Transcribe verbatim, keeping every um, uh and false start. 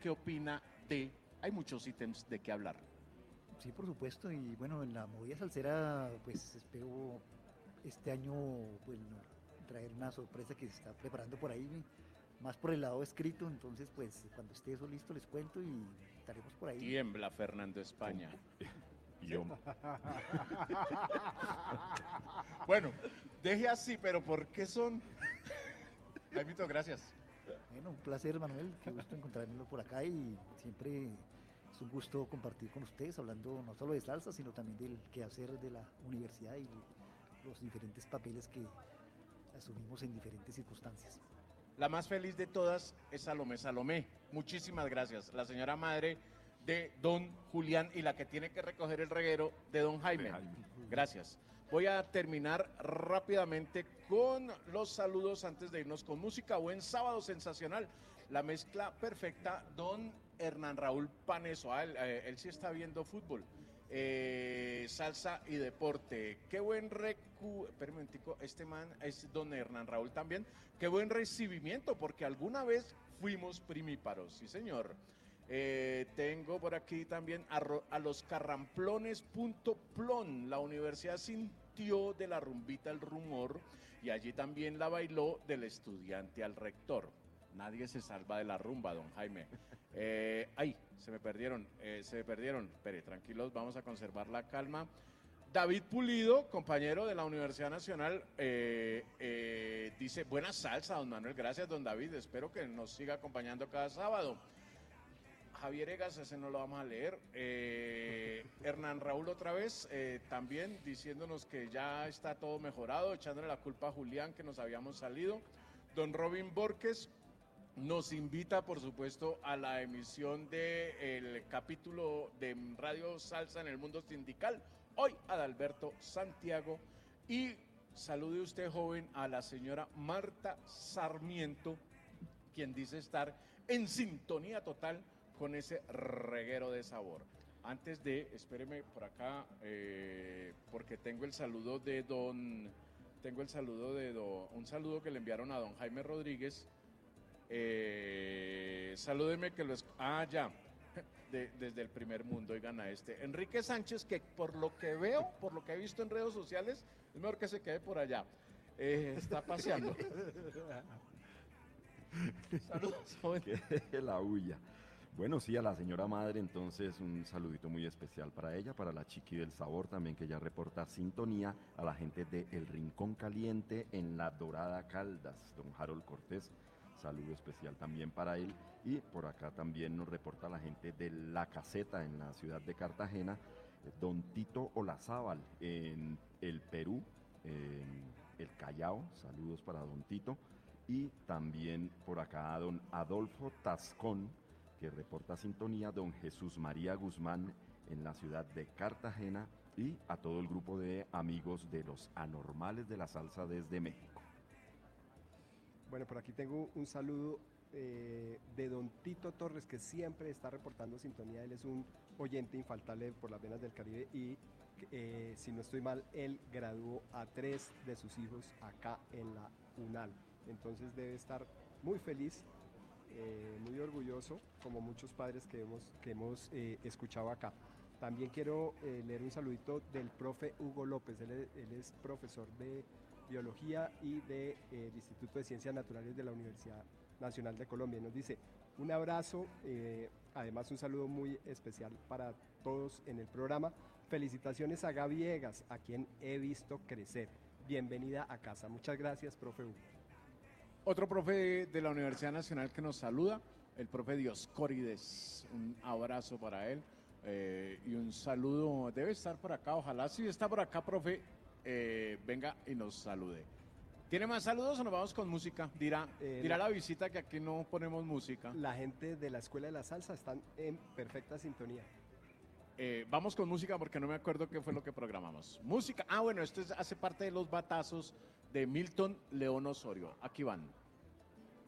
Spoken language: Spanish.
qué opina de... Hay muchos ítems de qué hablar. Sí, por supuesto, y bueno, en la movida salsera, pues espero este año, bueno, traer una sorpresa que se está preparando por ahí, más por el lado escrito, entonces pues cuando esté eso listo les cuento y estaremos por ahí. Tiembla Fernando España. Y yo, Bueno, deje así, pero ¿por qué son? Jaimito, gracias. Bueno, un placer, Manuel, qué gusto encontrarnos por acá y siempre es un gusto compartir con ustedes, hablando no solo de salsa, sino también del quehacer de la universidad y los diferentes papeles que asumimos en diferentes circunstancias. La más feliz de todas es Salomé. Salomé, muchísimas gracias. La señora madre de don Julián y la que tiene que recoger el reguero de don Jaime. De Jaime. Gracias. Voy a terminar rápidamente con los saludos antes de irnos con música. Buen sábado sensacional. La mezcla perfecta, don Hernán Raúl Paneso. Ah, él, eh, él sí está viendo fútbol. Eh, salsa y deporte. Qué buen recu... Espérame un momentico, este man es don Hernán Raúl también. Qué buen recibimiento, porque alguna vez fuimos primíparos, sí señor. Eh, tengo por aquí también a, ro- a los carramplones punto plon. La universidad sintió de la rumbita el rumor y allí también la bailó del estudiante al rector. Nadie se salva de la rumba, don Jaime. Eh, ay, se me perdieron, eh, se me perdieron. Espere, tranquilos, vamos a conservar la calma. David Pulido, compañero de la Universidad Nacional, eh, eh, dice, buena salsa, don Manuel. Gracias, don David. Espero que nos siga acompañando cada sábado. Javier Egas, ese no lo vamos a leer. Eh, Hernán Raúl otra vez, eh, también diciéndonos que ya está todo mejorado, echándole la culpa a Julián que nos habíamos salido. Don Robin Borges nos invita, por supuesto, a la emisión del capítulo de Radio Salsa en el Mundo Sindical. Hoy Adalberto Santiago. Y salude usted, joven, a la señora Marta Sarmiento, quien dice estar en sintonía total con ese reguero de sabor. Antes de, espéreme por acá, eh, porque tengo el saludo de don, tengo el saludo de don, un saludo que le enviaron a don Jaime Rodríguez. Eh, salúdeme que los, ah, ya, de- desde el primer mundo, oigan a este. Enrique Sánchez, que por lo que veo, por lo que he visto en redes sociales, es mejor que se quede por allá. Eh, está paseando. Saludos, joven. que la huya. Bueno, sí, a la señora madre, entonces un saludito muy especial para ella, para la Chiqui del Sabor también, que ya reporta sintonía, a la gente de El Rincón Caliente en La Dorada Caldas, don Harold Cortés, saludo especial también para él, y por acá también nos reporta la gente de La Caseta en la ciudad de Cartagena, don Tito Olazábal en el Perú, en el Callao, saludos para don Tito, y también por acá a don Adolfo Tascón, que reporta sintonía, don Jesús María Guzmán en la ciudad de Cartagena, y a todo el grupo de amigos de los anormales de la salsa desde México. Bueno, por aquí tengo un saludo eh, de don Tito Torres, que siempre está reportando sintonía. Él es un oyente infaltable por las venas del Caribe y, eh, si no estoy mal, él graduó a tres de sus hijos acá en la UNAL. Entonces debe estar muy feliz, eh, muy orgulloso, como muchos padres que hemos, que hemos eh, escuchado acá. También quiero eh, leer un saludito del profe Hugo López. Él es, él es profesor de Biología y del de, eh, Instituto de Ciencias Naturales de la Universidad Nacional de Colombia. Nos dice un abrazo, eh, además un saludo muy especial para todos en el programa. Felicitaciones a Gaby Egas, a quien he visto crecer. Bienvenida a casa. Muchas gracias, profe Hugo. Otro profe de la Universidad Nacional que nos saluda, el profe Dioscórides. Un abrazo para él eh, y un saludo. Debe estar por acá, ojalá si está por acá, profe, eh, venga y nos salude. ¿Tiene más saludos o nos vamos con música? Dirá, Eh, dirá la visita que aquí no ponemos música. La gente de la Escuela de la Salsa están en perfecta sintonía. Eh, vamos con música porque no me acuerdo qué fue lo que programamos. Música, ah bueno, esto es- hace parte de los batazos de Milton León Osorio. Aquí van.